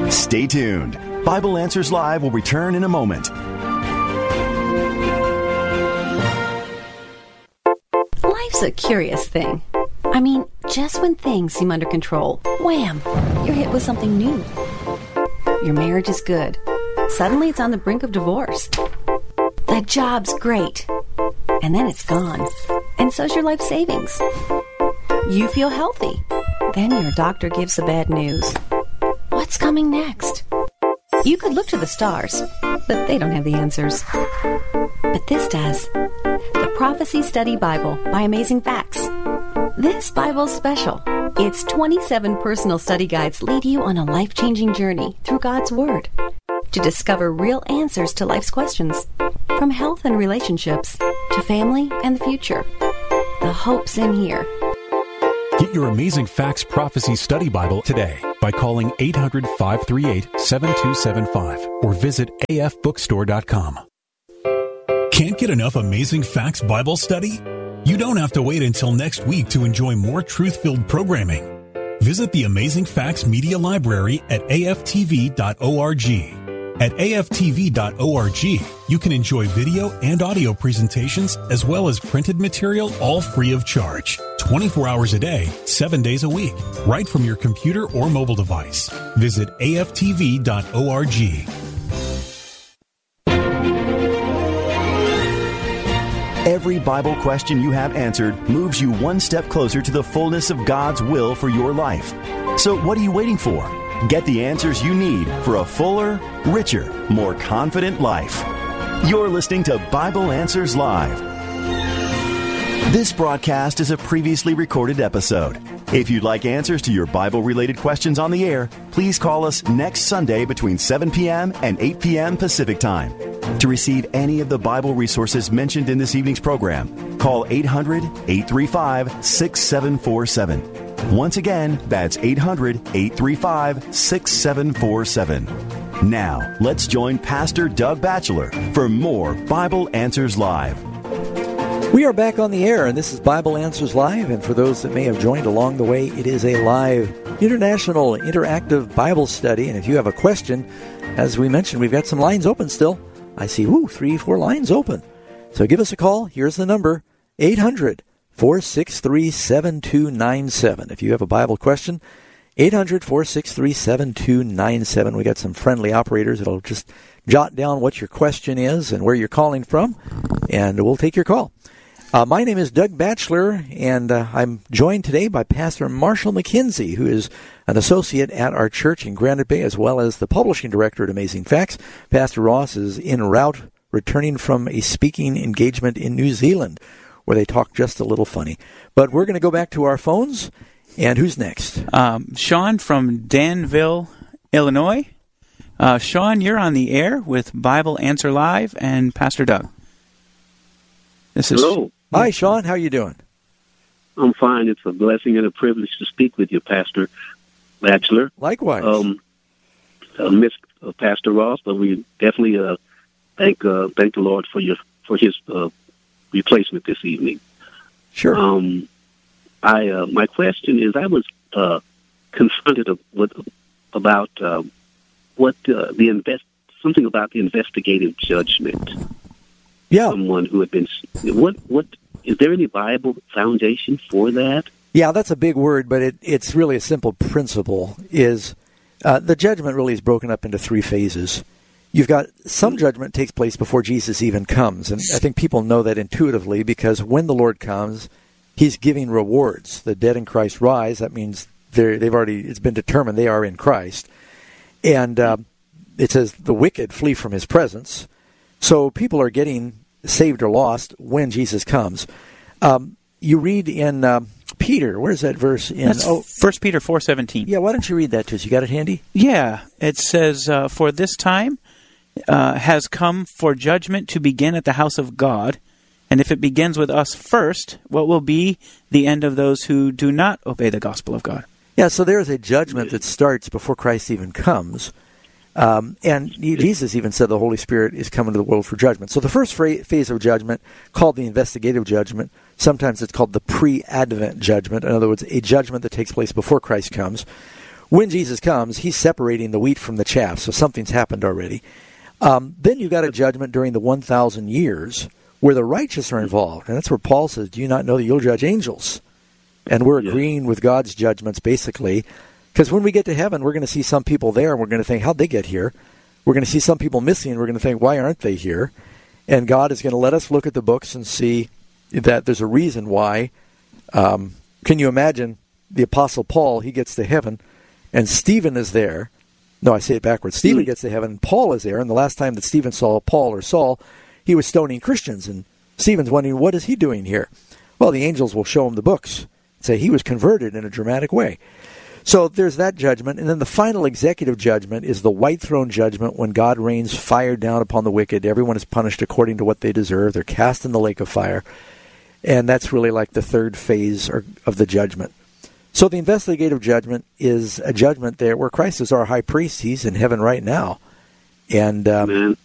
Stay tuned. Bible Answers Live will return in a moment. Life's a curious thing. I mean, just when things seem under control, wham, you're hit with something new. Your marriage is good. Suddenly it's on the brink of divorce. The job's great. And then it's gone. And so's your life savings. You feel healthy. Then your doctor gives the bad news. What's coming next? You could look to the stars, but they don't have the answers. But this does. The Prophecy Study Bible by Amazing Facts. This Bible's special. Its 27 personal study guides lead you on a life-changing journey through God's Word to discover real answers to life's questions, from health and relationships to family and the future. The hope's in here. Get your Amazing Facts Prophecy Study Bible today by calling 800-538-7275 or visit afbookstore.com. Can't get enough Amazing Facts Bible study? You don't have to wait until next week to enjoy more truth-filled programming. Visit the Amazing Facts Media Library at aftv.org. At aftv.org, you can enjoy video and audio presentations as well as printed material, all free of charge. 24 hours a day, 7 days a week, right from your computer or mobile device. Visit aftv.org. Every Bible question you have answered moves you one step closer to the fullness of God's will for your life. So what are you waiting for? Get the answers you need for a fuller, richer, more confident life. You're listening to Bible Answers Live. This broadcast is a previously recorded episode. If you'd like answers to your Bible-related questions on the air, please call us next Sunday between 7 p.m. and 8 p.m. Pacific Time. To receive any of the Bible resources mentioned in this evening's program, call 800-835-6747. Once again, that's 800-835-6747. Now, let's join Pastor Doug Batchelor for more Bible Answers Live. We are back on the air, and this is Bible Answers Live. And for those that may have joined along the way, it is a live international interactive Bible study. And if you have a question, as we mentioned, we've got some lines open still. I see, 3-4 lines open. So give us a call. Here's the number, 800-463-7297. If you have a Bible question, 800-463-7297. We got some friendly operators that'll just jot down what your question is and where you're calling from, and we'll take your call. My name is Doug Batchelor, and I'm joined today by Pastor Marshall McKenzie, who is an associate at our church in Granite Bay, as well as the publishing director at Amazing Facts. Pastor Ross is en route, returning from a speaking engagement in New Zealand, where they talk just a little funny. But we're going to go back to our phones, and who's next? Sean from Danville, Illinois. Sean, you're on the air with Bible Answer Live and Pastor Doug. Hello. Hi, Sean. How are you doing? I'm fine. It's a blessing and a privilege to speak with you, Pastor Batchelor. Likewise. Miss Pastor Ross, but we definitely thank the Lord for his replacement this evening. Sure. My question is, I was confronted about something about the investigative judgment. Yeah. Someone who had been what is there any Bible foundation for that? Yeah, that's a big word, but it's really a simple principle. Is the judgment really is broken up into three phases. You've got some judgment takes place before Jesus even comes, and I think people know that intuitively because when the Lord comes, He's giving rewards. The dead in Christ rise. That means it's been determined they are in Christ, and it says the wicked flee from His presence. So people are getting saved or lost when Jesus comes. You read in Peter, where's that verse? That's 1 Peter 4:17. Yeah, why don't you read that to us? You got it handy? Yeah, it says, for this time has come for judgment to begin at the house of God. And if it begins with us first, what will be the end of those who do not obey the gospel of God? Yeah, so there's a judgment that starts before Christ even comes. And Jesus even said the Holy Spirit is coming to the world for judgment. So the first phase of judgment, called the investigative judgment, sometimes it's called the pre-Advent judgment. In other words, a judgment that takes place before Christ comes, when Jesus comes, he's separating the wheat from the chaff, so something's happened already. Then you've got a judgment during the 1,000 years where the righteous are involved. And that's where Paul says, do you not know that you'll judge angels? And we're agreeing with God's judgments, basically. Because when we get to heaven, we're going to see some people there, and we're going to think, how'd they get here? We're going to see some people missing, and we're going to think, why aren't they here? And God is going to let us look at the books and see that there's a reason why. Can you imagine the Apostle Paul, he gets to heaven, and Stephen is there. No, I say it backwards. Stephen gets to heaven, and Paul is there. And the last time that Stephen saw Paul or Saul, he was stoning Christians. And Stephen's wondering, what is he doing here? Well, the angels will show him the books and say he was converted in a dramatic way. So there's that judgment. And then the final executive judgment is the white throne judgment, when God rains fire down upon the wicked. Everyone is punished according to what they deserve. They're cast in the lake of fire. And that's really like the third phase of the judgment. So the investigative judgment is a judgment there where Christ is our high priest. He's in heaven right now. And